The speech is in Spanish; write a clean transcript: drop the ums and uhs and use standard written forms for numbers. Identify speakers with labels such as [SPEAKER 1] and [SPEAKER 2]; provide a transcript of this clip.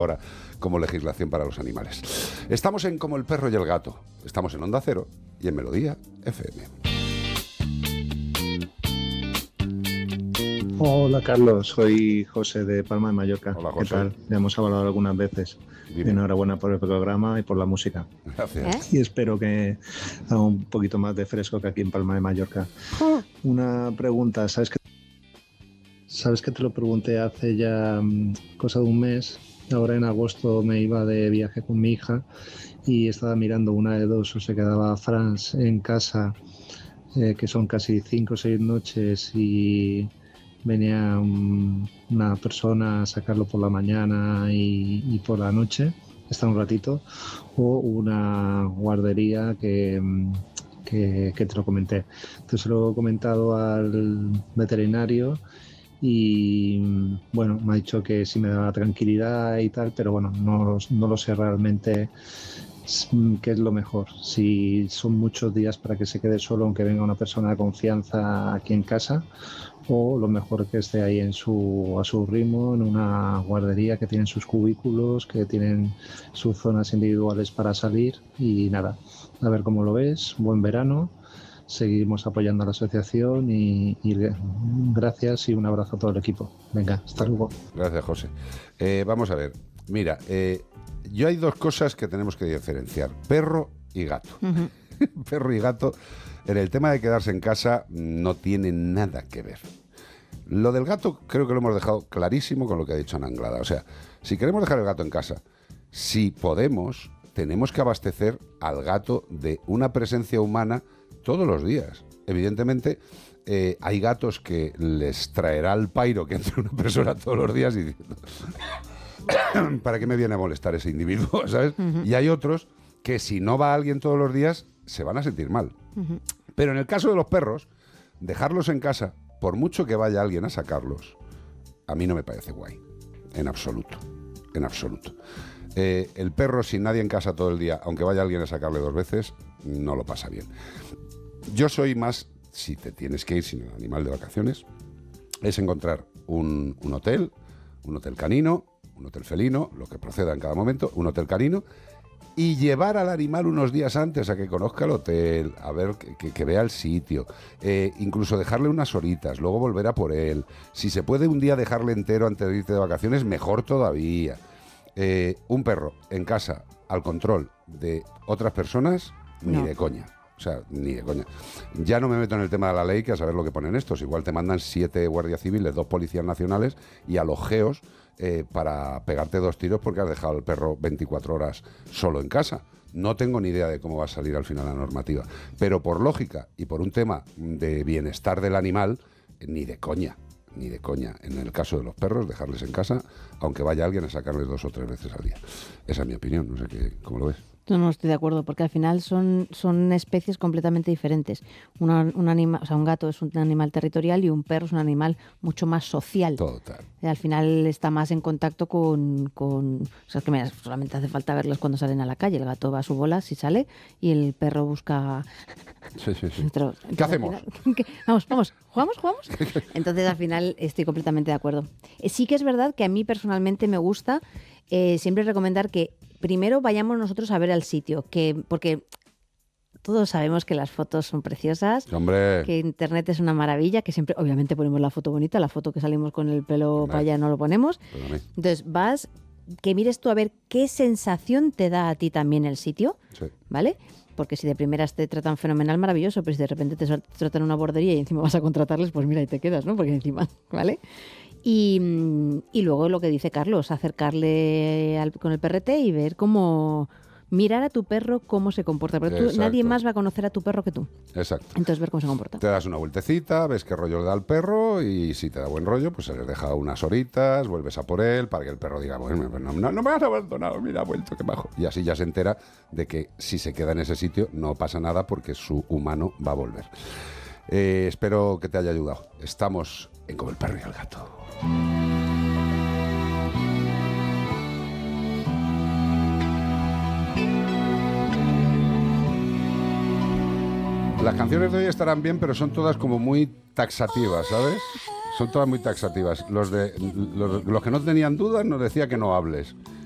[SPEAKER 1] ahora como legislación para los animales. Estamos en Como el perro y el gato. Estamos en Onda Cero y en Melodía FM.
[SPEAKER 2] Hola Carlos, soy José de Palma de Mallorca.
[SPEAKER 1] Hola, José.
[SPEAKER 2] ¿Qué tal? Ya hemos hablado algunas veces.
[SPEAKER 1] Dime.
[SPEAKER 2] Enhorabuena por el programa y por la música.
[SPEAKER 1] Gracias.
[SPEAKER 2] Y espero que haga un poquito más de fresco que aquí en Palma de Mallorca. Una pregunta, ¿sabes que te lo pregunté hace ya cosa de un mes? Ahora en agosto me iba de viaje con mi hija y estaba mirando una de dos, o se quedaba France en casa, que son casi 5 o 6 noches, y venía una persona a sacarlo por la mañana y por la noche, está un ratito, o una guardería que te lo comenté. Entonces lo he comentado al veterinario y bueno, me ha dicho que sí me da tranquilidad y tal, pero bueno, no lo sé realmente qué es lo mejor. Si son muchos días para que se quede solo aunque venga una persona de confianza aquí en casa, o lo mejor que esté ahí a su ritmo, en una guardería que tienen sus cubículos, que tienen sus zonas individuales para salir. Y nada, a ver cómo lo ves. Buen verano, seguimos apoyando a la asociación y gracias y un abrazo a todo el equipo. Venga, hasta luego.
[SPEAKER 1] Gracias, José. Vamos a ver, mira, yo hay dos cosas que tenemos que diferenciar: perro y gato. Uh-huh. Perro y gato, en el tema de quedarse en casa, no tienen nada que ver. Lo del gato creo que lo hemos dejado clarísimo con lo que ha dicho Ana Anglada. O sea, si queremos dejar el gato en casa, si podemos, tenemos que abastecer al gato de una presencia humana todos los días. Evidentemente, hay gatos que les traerá el pairo que entre una persona todos los días y diciendo ¿para qué me viene a molestar ese individuo? ¿Sabes? Uh-huh. Y hay otros que si no va alguien todos los días se van a sentir mal. Uh-huh. Pero en el caso de los perros, dejarlos en casa, por mucho que vaya alguien a sacarlos, a mí no me parece guay. En absoluto. En absoluto. El perro sin nadie en casa todo el día, aunque vaya alguien a sacarle 2 veces, no lo pasa bien. Yo soy más, si te tienes que ir sin el animal de vacaciones, es encontrar un hotel canino, un hotel felino, lo que proceda en cada momento, un hotel canino, y llevar al animal unos días antes a que conozca el hotel, a ver que vea el sitio, incluso dejarle unas horitas, luego volver a por él. Si se puede un día dejarle entero antes de irte de vacaciones, mejor todavía. Un perro en casa al control de otras personas, ni de coña. O sea, ni de coña. Ya no me meto en el tema de la ley, que a saber lo que ponen estos. Igual te mandan 7 guardias civiles, 2 policías nacionales y a los geos para pegarte 2 tiros porque has dejado al perro 24 horas solo en casa. No tengo ni idea de cómo va a salir al final la normativa. Pero por lógica y por un tema de bienestar del animal, ni de coña. Ni de coña. En el caso de los perros, dejarles en casa, aunque vaya alguien a sacarles 2 o 3 veces al día. Esa es mi opinión, no sé cómo lo ves.
[SPEAKER 3] No estoy de acuerdo, porque al final son especies completamente diferentes. Un gato es un animal territorial y un perro es un animal mucho más social.
[SPEAKER 1] Total.
[SPEAKER 3] Al final está más en contacto con o sea, que solamente hace falta verlos cuando salen a la calle. El gato va a su bola, si sale, y el perro busca...
[SPEAKER 1] Sí. ¿Qué hacemos?
[SPEAKER 3] Vamos, ¿jugamos? Entonces, al final, estoy completamente de acuerdo. Sí que es verdad que a mí personalmente me gusta siempre recomendar que primero vayamos nosotros a ver al sitio, porque todos sabemos que las fotos son preciosas,
[SPEAKER 1] ¡Hombre!
[SPEAKER 3] Que Internet es una maravilla, que siempre, obviamente, ponemos la foto bonita, la foto que salimos con el pelo para allá no lo ponemos. Entonces, que mires tú a ver qué sensación te da a ti también el sitio, sí. ¿Vale? Porque si de primeras te tratan fenomenal, maravilloso, pero si de repente te tratan una bordería y encima vas a contratarles, pues mira, y te quedas, ¿no? Porque encima, ¿vale? Y luego lo que dice Carlos, acercarle con el perrete y ver cómo... Mirar a tu perro cómo se comporta, pero nadie más va a conocer a tu perro que tú.
[SPEAKER 1] Exacto.
[SPEAKER 3] Entonces ver cómo se comporta.
[SPEAKER 1] Te das una vueltecita, ves qué rollo le da al perro y si te da buen rollo, pues se les deja unas horitas, vuelves a por él para que el perro diga, bueno, no me has abandonado, mira, ha vuelto, qué bajo. Y así ya se entera de que si se queda en ese sitio no pasa nada porque su humano va a volver. Espero que te haya ayudado. Estamos en Como el perro y el gato. Las canciones de hoy estarán bien, pero son todas como muy taxativas, ¿sabes? Son todas muy taxativas. Los que no tenían dudas nos decía que no hables.